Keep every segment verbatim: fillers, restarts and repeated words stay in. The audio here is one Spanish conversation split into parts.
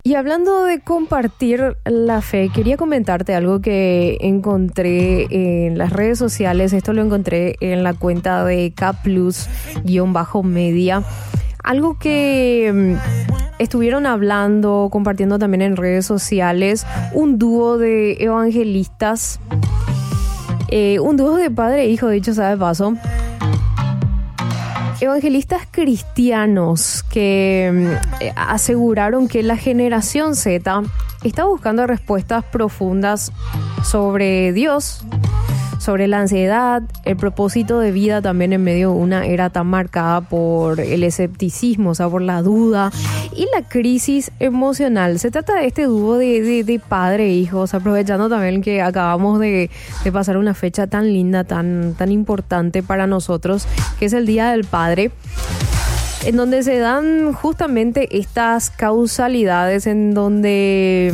Y hablando de compartir la fe, quería comentarte algo que encontré en las redes sociales. Esto lo encontré en la cuenta de K Plus Media. Algo que estuvieron hablando, compartiendo también en redes sociales, un dúo de evangelistas, eh, un dúo de padre e hijo, dicho sea de paso. Evangelistas cristianos que eh, aseguraron que la generación Z está buscando respuestas profundas sobre Dios, sobre la ansiedad, el propósito de vida también en medio de una era tan marcada por el escepticismo, o sea, por la duda y la crisis emocional. Se trata de este dúo de, de, de padre e hijos, aprovechando también que acabamos de, de pasar una fecha tan linda, tan, tan importante para nosotros, que es el Día del Padre, en donde se dan justamente estas causalidades en donde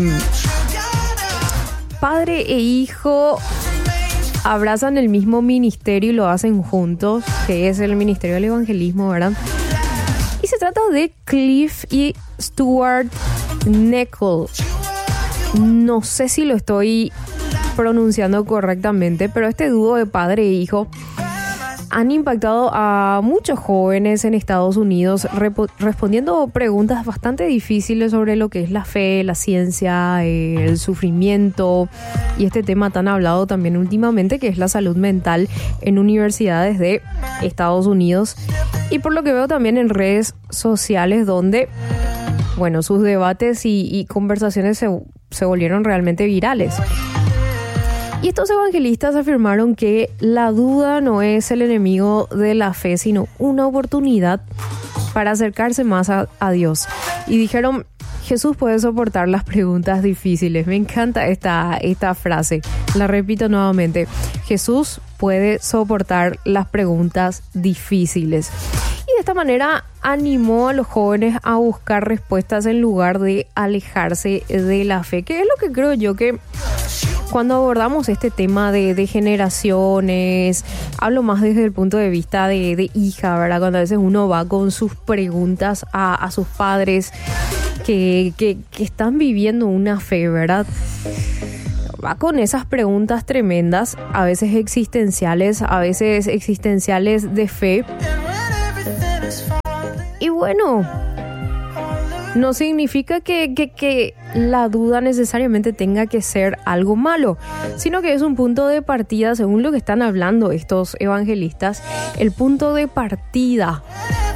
padre e hijo abrazan el mismo ministerio y lo hacen juntos, que es el ministerio del evangelismo, ¿verdad? Y se trata de Cliff y Stuart Neckel. No sé si lo estoy pronunciando correctamente, pero este dúo de padre e hijo han impactado a muchos jóvenes en Estados Unidos repo- respondiendo preguntas bastante difíciles sobre lo que es la fe, la ciencia, eh, el sufrimiento y este tema tan hablado también últimamente, que es la salud mental en universidades de Estados Unidos. Y por lo que veo también en redes sociales, donde, bueno, sus debates y, y conversaciones se, se volvieron realmente virales. Y estos evangelistas afirmaron que la duda no es el enemigo de la fe, sino una oportunidad para acercarse más a, a Dios. Y dijeron, Jesús puede soportar las preguntas difíciles. Me encanta esta, esta frase. La repito nuevamente. Jesús puede soportar las preguntas difíciles. Y de esta manera animó a los jóvenes a buscar respuestas en lugar de alejarse de la fe, que es lo que creo yo que cuando abordamos este tema de, de generaciones, hablo más desde el punto de vista de, de hija, ¿verdad? Cuando a veces uno va con sus preguntas a, a sus padres que, que, que están viviendo una fe, ¿verdad? Va con esas preguntas tremendas, a veces existenciales, a veces existenciales de fe. Y bueno, no significa que, que, que la duda necesariamente tenga que ser algo malo, sino que es un punto de partida, según lo que están hablando estos evangelistas, el punto de partida.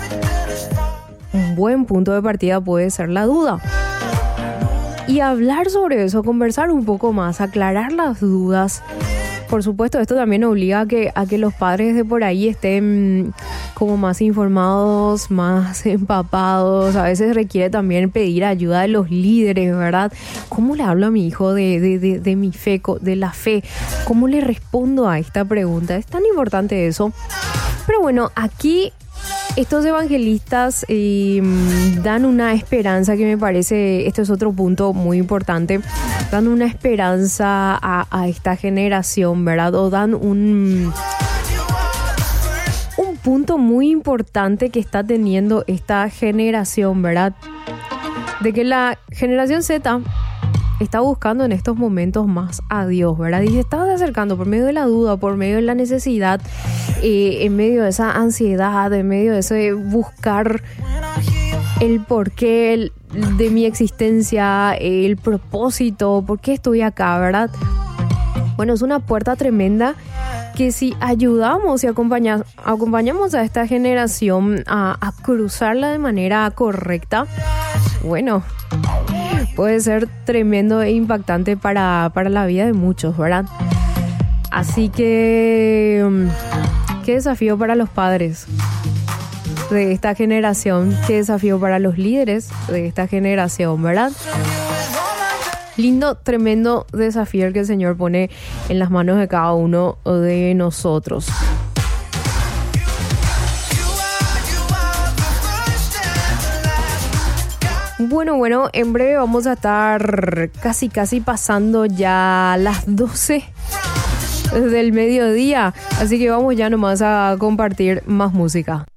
Un buen punto de partida puede ser la duda. Y hablar sobre eso, conversar un poco más, aclarar las dudas. Por supuesto, esto también obliga a que, a que los padres de por ahí estén como más informados, más empapados. A veces requiere también pedir ayuda de los líderes, ¿verdad? ¿Cómo le hablo a mi hijo de, de, de, de mi fe, de la fe? ¿Cómo le respondo a esta pregunta? Es tan importante eso. Pero bueno, aquí estos evangelistas eh, dan una esperanza que me parece, este es otro punto muy importante, dan una esperanza a, a esta generación, ¿verdad? O dan un, un punto muy importante que está teniendo esta generación, ¿verdad? De que la generación Z está buscando en estos momentos más a Dios, ¿verdad? Y se está acercando por medio de la duda, por medio de la necesidad, eh, en medio de esa ansiedad, en medio de ese buscar el porqué el, de mi existencia, el propósito, por qué estoy acá, ¿verdad? Bueno, es una puerta tremenda que si ayudamos y acompaña, acompañamos a esta generación a, a cruzarla de manera correcta, bueno, puede ser tremendo e impactante para, para la vida de muchos, ¿verdad? Así que, qué desafío para los padres de esta generación, qué desafío para los líderes de esta generación, ¿verdad? Lindo, tremendo desafío el que el Señor pone en las manos de cada uno de nosotros. Bueno, bueno, en breve vamos a estar casi, casi pasando ya las doce del mediodía. Así que vamos ya nomás a compartir más música.